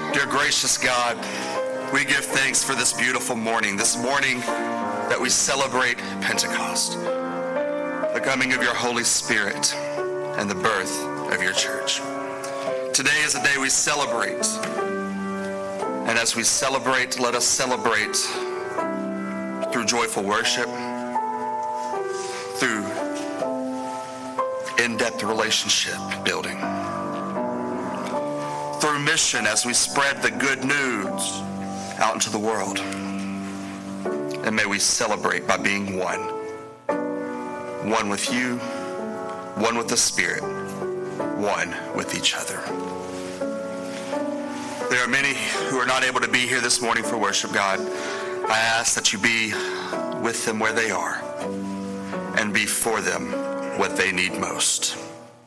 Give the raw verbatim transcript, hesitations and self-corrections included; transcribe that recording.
Dear gracious God, we give thanks for this beautiful morning, this morning that we celebrate Pentecost, the coming of your Holy Spirit and the birth of your church. Today is a day we celebrate, and as we celebrate, let us celebrate through joyful worship, through in-depth relationship building, through mission as we spread the good news out into the world. And may we celebrate by being one. One with you, one with the Spirit, one with each other. There are many who are not able to be here this morning for worship, God. I ask that you be with them where they are and be for them what they need most.